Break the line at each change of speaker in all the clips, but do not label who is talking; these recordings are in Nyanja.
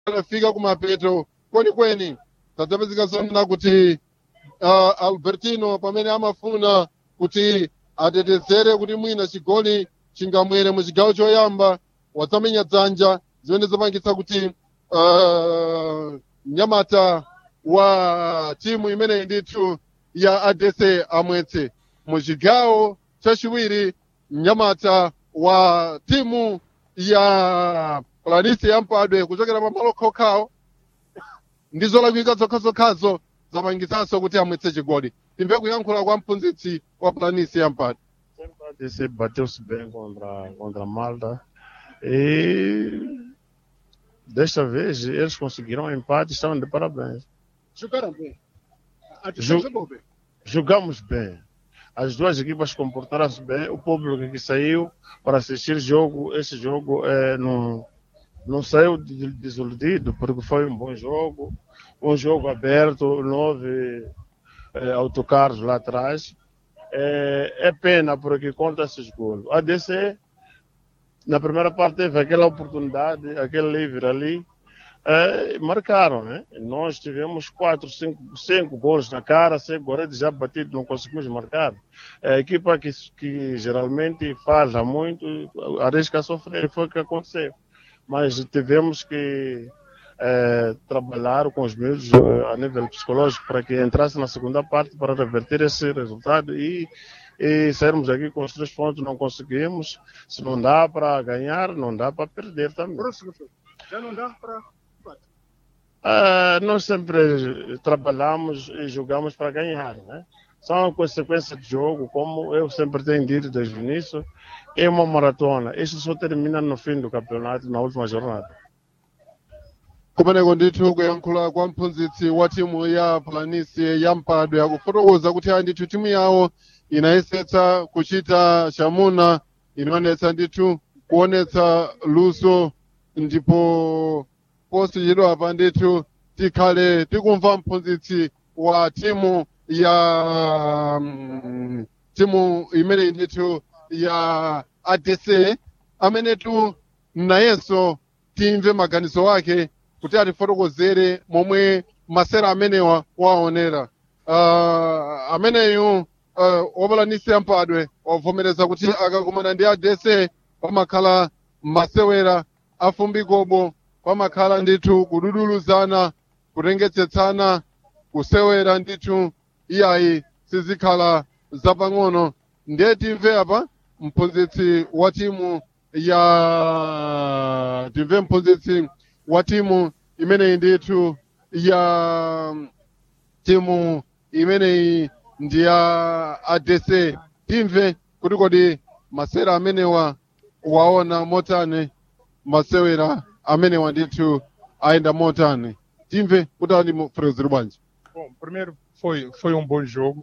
tafika kumapeto kwenikweni tadzapezeka zonena kuti Albertino pamene amafuna kuti atetezere kuti mwina chigoli chingamwere mu chigawo choyamba wadzamenya dzanja zimene zapangitsa kuti mnyamata wa timu imeneyi ndithu ya ADC amwetse mu chigawo chachiwiri. Mnyamata wa timu ya Planície ya Mpadwe kuchokera pamalo khokhawo ndi zolakwika zokhazokhazo zapangitsanso kuti amwetse chigoli. Timve kuyankhula kwa mphunzitsi wa Planície ya Mpadwe.
A ADC bateu-se bem contra Malta e desta vez eles conseguiram um empate e estão de parabéns.
Jogaram bem.
Jogamos bem. As duas equipas comportaram-se bem. O público que saiu para assistir jogo, esse jogo não saiu desiludido, porque foi um bom jogo aberto, 9 autocarros lá atrás. É pena porque conta esses gols. A ADC, na primeira parte, teve aquela oportunidade, aquele livre ali, marcaram, né? Nós tivemos 5 gols na cara, 5 gols já batidos, não conseguimos marcar. A equipa que geralmente falha muito, arrisca a sofrer, foi o que aconteceu. Mas tivemos que trabalhar com os meios a nível psicológico para que entrasse na segunda parte para reverter esse resultado e sairmos aqui com os 3 pontos. Não conseguimos. Se não dá para ganhar, não dá para perder também.
Já não dá para...
Nós sempre trabalhamos e jogamos para ganhar, né? São consequências de jogo, como eu sempre tenho dito desde o início, é uma maratona. Isso só termina no fim do campeonato, na última jornada.
Kumeneko ndithu kuyankhula kwa mphunzitsi wa timu ya Planície ya Mpadwe akufotokoza kuti ndithu timu yawo inayesetsa kuchita chamuna, inaonetsa ndithu kuonetsa luso, ndipo posachedwa apa ndithu tikhale tikumva mphunzitsi wa timu ya timu imene ndithu ya ADC amenetu nayenso timve maganizo ake kuti atifotokozere momwe masera amenewa waonera. Ameneyu wa Planície ya Mpadwe wavomereza kuti akakumana ndi ADC pamakhala masewera afumbikobo, pamakhala ndithu kududuluzana, kutengetsetsana, kusewera ndithu iyayi sizikhala zapang'ono. Ndiye timve apa mphunzitsi wa timu ya imeneyi ndithu ya timu imeneyi ndi ya ADC. Timve kuti kodi masera amenewa waona motani, masewera amenewa ndithu ainda motani. Timve kuti ali mufrezo bwanji.
Bom, primeiro foi um bom jogo.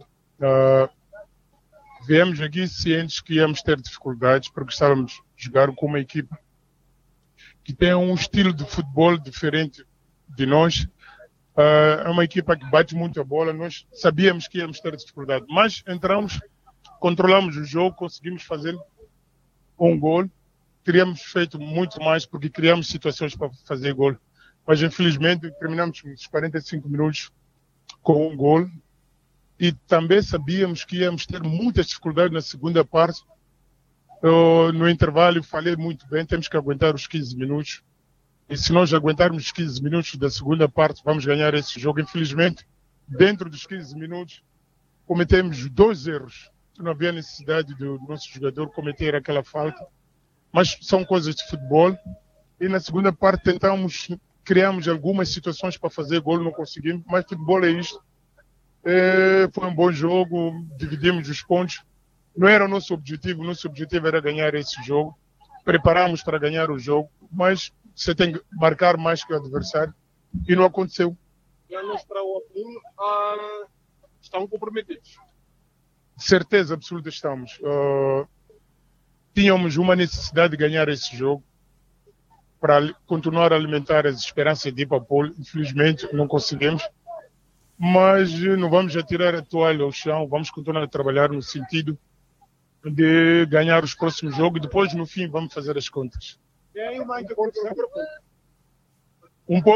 Viemos aqui cientes que íamos ter dificuldades porque estávamos a jogar com uma equipa que tem um estilo de futebol diferente de nós. É uma equipa que bate muito a bola. Nós sabíamos que íamos ter dificuldade, mas entramos, controlamos o jogo, conseguimos fazer um gol. Teríamos feito muito mais porque criamos situações para fazer gol. Mas infelizmente terminamos os 45 minutos com um gol. E também sabíamos que íamos ter muitas dificuldades na segunda parte. No intervalo falei muito bem, temos que aguentar os 15 minutos. E se nós aguentarmos os 15 minutos da segunda parte, vamos ganhar esse jogo. Infelizmente, dentro dos 15 minutos, cometemos 2 erros. Não havia necessidade do nosso jogador cometer aquela falta. Mas são coisas de futebol. E na segunda parte criamos algumas situações para fazer gol, não conseguimos. Mas futebol é isto. Foi um bom jogo, dividimos os pontos. Não era o nosso objetivo era ganhar esse jogo. Preparamos para ganhar o jogo, mas você tem que marcar mais que o adversário e não aconteceu.
Planos para o Apim estão comprometidos?
Certeza absoluta estamos. Tínhamos uma necessidade de ganhar esse jogo para continuar a alimentar as esperanças de ir para o Polo. Infelizmente não conseguimos. Mas não vamos atirar a toalha ao chão, vamos continuar a trabalhar no sentido de ganhar os próximos jogos e depois, no fim, vamos fazer as contas.
E aí, uma interrogação.
Um ponto